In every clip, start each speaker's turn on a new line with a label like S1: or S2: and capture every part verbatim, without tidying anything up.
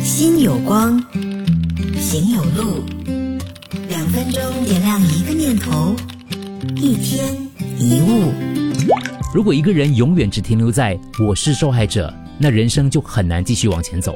S1: 心有光，行有路，两分钟点亮一个念头，一天一物。
S2: 如果一个人永远只停留在我是受害者，那人生就很难继续往前走。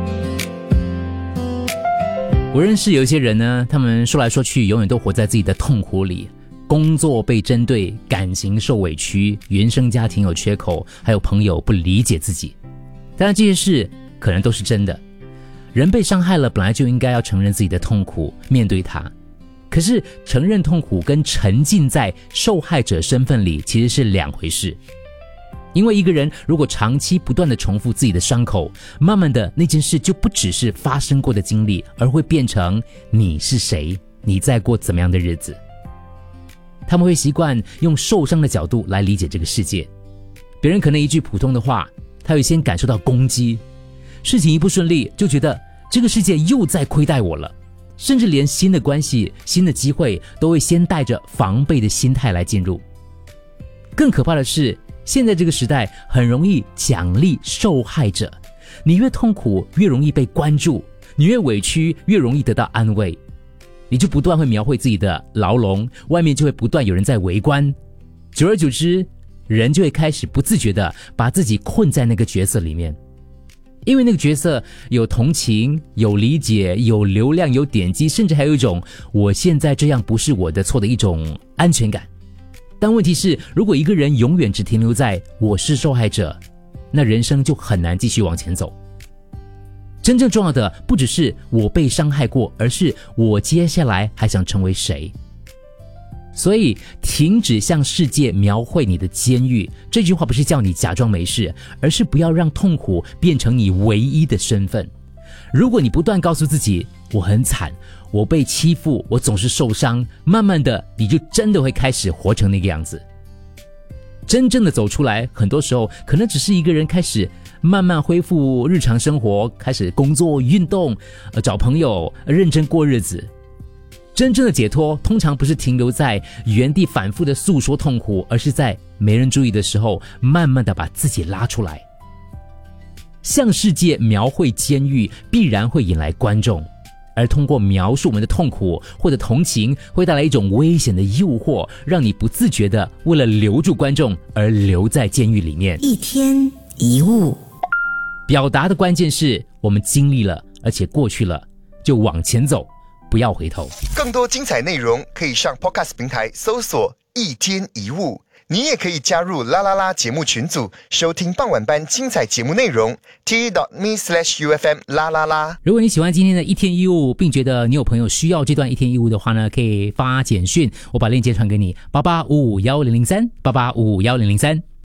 S2: 我认识有一些人呢，他们说来说去永远都活在自己的痛苦里，工作被针对，感情受委屈，原生家庭有缺口，还有朋友不理解自己。当然这些事可能都是真的，人被伤害了本来就应该要承认自己的痛苦，面对它。可是承认痛苦跟沉浸在受害者身份里其实是两回事。因为一个人如果长期不断的重复自己的伤口，慢慢的那件事就不只是发生过的经历，而会变成你是谁，你在过怎么样的日子。他们会习惯用受伤的角度来理解这个世界。别人可能一句普通的话，他会先感受到攻击，事情一不顺利就觉得这个世界又在亏待我了，甚至连新的关系、新的机会都会先带着防备的心态来进入。更可怕的是，现在这个时代很容易奖励受害者，你越痛苦越容易被关注，你越委屈越容易得到安慰，你就不断会描绘自己的牢笼，外面就会不断有人在围观，久而久之，人就会开始不自觉地把自己困在那个角色里面。因为那个角色有同情，有理解，有流量，有点击，甚至还有一种我现在这样不是我的错的一种安全感。但问题是，如果一个人永远只停留在我是受害者，那人生就很难继续往前走。真正重要的不只是我被伤害过，而是我接下来还想成为谁。所以停止向世界描绘你的监狱，这句话不是叫你假装没事，而是不要让痛苦变成你唯一的身份。如果你不断告诉自己我很惨，我被欺负，我总是受伤，慢慢的你就真的会开始活成那个样子。真正的走出来，很多时候可能只是一个人开始慢慢恢复日常生活，开始工作、运动、呃、找朋友、认真过日子。真正的解脱通常不是停留在原地反复的诉说痛苦，而是在没人注意的时候，慢慢的把自己拉出来。向世界描绘监狱必然会引来观众，而通过描述我们的痛苦或者同情，会带来一种危险的诱惑，让你不自觉的为了留住观众而留在监狱里面。
S1: 一天一物，
S2: 表达的关键是我们经历了，而且过去了，就往前走，不要回头。
S3: 更多精彩内容可以上 Podcast 平台搜索一天一物，你也可以加入啦啦啦节目群组，收听傍晚班精彩节目内容 t.me slash ufm 啦啦啦。
S2: 如果你喜欢今天的一天一物，并觉得你有朋友需要这段一天一物的话呢，可以发简讯，我把链接传给你，八八五五一零零三，八八五五一零零三。